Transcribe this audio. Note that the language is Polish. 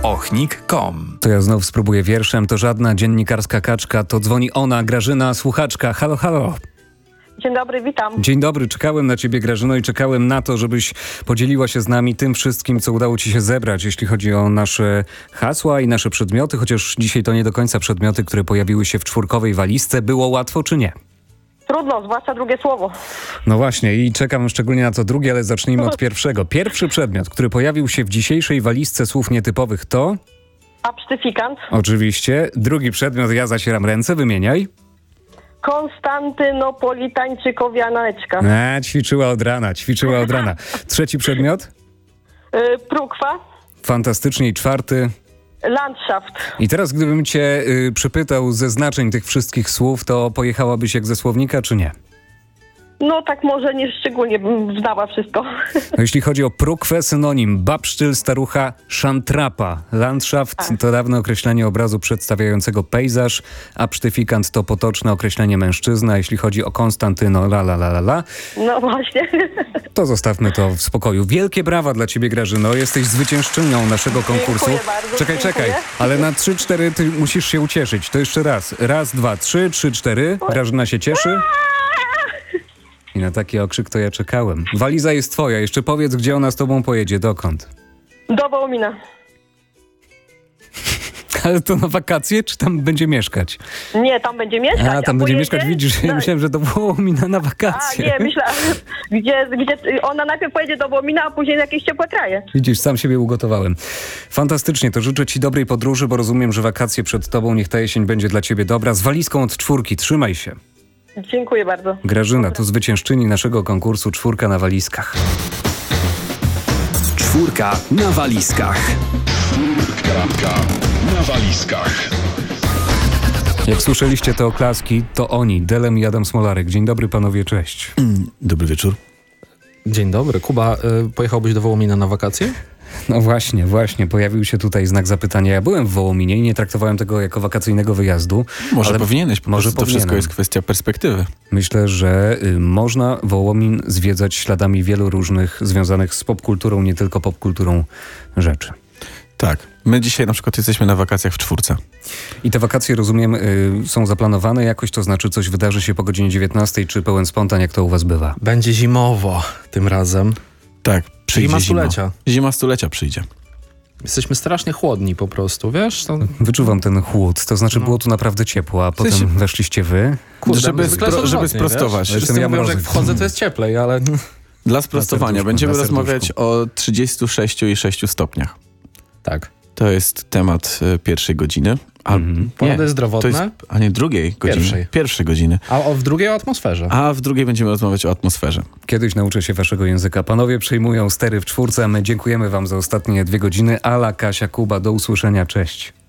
ochnik.com. To ja znów spróbuję wierszem. To żadna dziennikarska kaczka, to dzwoni ona, Grażyna, słuchaczka. Halo, halo. Dzień dobry, witam. Dzień dobry, czekałem na ciebie, Grażyno, i czekałem na to, żebyś podzieliła się z nami tym wszystkim, co udało ci się zebrać, jeśli chodzi o nasze hasła i nasze przedmioty, chociaż dzisiaj to nie do końca przedmioty, które pojawiły się w czwórkowej walizce. Było łatwo czy nie? Trudno, zwłaszcza drugie słowo. No właśnie i czekam szczególnie na to drugie, ale zacznijmy od pierwszego. Pierwszy przedmiot, który pojawił się w dzisiejszej walizce słów nietypowych to... Absztyfikant. Oczywiście. Drugi przedmiot, ja zacieram ręce, wymieniaj. Konstantynopolitańczykowianeczka. Ćwiczyła od rana. Trzeci przedmiot? Prukwa. Fantastycznie. I czwarty? Landschaft. I teraz gdybym cię przypytał ze znaczeń tych wszystkich słów, to pojechałabyś jak ze słownika, czy nie? No tak może nie szczególnie bym znała wszystko. No, jeśli chodzi o prukwę, synonim babsztyl, starucha, szantrapa. Landschaft to dawne określenie obrazu przedstawiającego pejzaż, absztyfikant to potoczne określenie mężczyzna. Jeśli chodzi o Konstantyno, No właśnie. to zostawmy to w spokoju. Wielkie brawa dla ciebie, Grażyno. Jesteś zwyciężczynią naszego konkursu. Dziękuję bardzo. Czekaj, Dziękuję. ale na 3-4 ty musisz się ucieszyć. To jeszcze raz. 1, 2, 3, 4. Grażyna się cieszy. I na taki okrzyk to ja czekałem. Waliza jest twoja. Jeszcze powiedz, gdzie ona z tobą pojedzie. Dokąd? Do Wołomina. Ale to na wakacje, czy tam będzie mieszkać? Nie, tam będzie mieszkać. A, tam będzie pojedzie? mieszkać, widzisz, ja myślałem, że to Wołomina na wakacje. Nie, myślałam, gdzie ona najpierw pojedzie do Wołomina, a później jakieś ciepłe kraje. Widzisz, sam siebie ugotowałem. Fantastycznie, to życzę ci dobrej podróży, bo rozumiem, że wakacje przed tobą, niech ta jesień będzie dla ciebie dobra. Z walizką od 4, trzymaj się. Dziękuję bardzo. Grażyna to zwyciężczyni naszego konkursu Czwórka na walizkach. Czwórka na walizkach. Czwórka na walizkach. Jak słyszeliście te oklaski, to oni, Delem i Adam Smolarek. Dzień dobry panowie, cześć. Dobry wieczór. Dzień dobry. Kuba, pojechałbyś do Wołomina na wakacje? No właśnie, pojawił się tutaj znak zapytania. Ja byłem w Wołominie i nie traktowałem tego jako wakacyjnego wyjazdu. Może powinieneś, po prostu to wszystko powinienem. jest kwestia perspektywy. Myślę, że można Wołomin zwiedzać śladami wielu różnych związanych z popkulturą, nie tylko popkulturą rzeczy. Tak. My dzisiaj na przykład jesteśmy na wakacjach w Czwórce. I te wakacje, rozumiem, są zaplanowane jakoś, to znaczy coś wydarzy się po godzinie 19, czy pełen spontan, jak to u was bywa? Będzie zimowo tym razem. Tak, przyjdzie Zima stulecia. Zima stulecia przyjdzie. Jesteśmy strasznie chłodni po prostu, wiesz? To... Wyczuwam ten chłód, to znaczy było tu naprawdę ciepło, a potem weszliście wy. Kurde, Żeby zwykle jest żeby odwrotnie, sprostować. Wiesz? Wszyscy ja mówią, że mrozy. jak wchodzę, to jest cieplej, ale... Dla sprostowania serduszku, będziemy na serduszku. rozmawiać o 36,6 stopniach. Tak. To jest temat pierwszej godziny. Porady zdrowotne? To jest, a nie drugiej godziny. Pierwszej godziny. A w drugiej o atmosferze. A w drugiej będziemy rozmawiać o atmosferze. Kiedyś nauczę się waszego języka. Panowie przejmują stery w Czwórce, a my dziękujemy wam za ostatnie 2 godziny. Ala, Kasia, Kuba, do usłyszenia, cześć.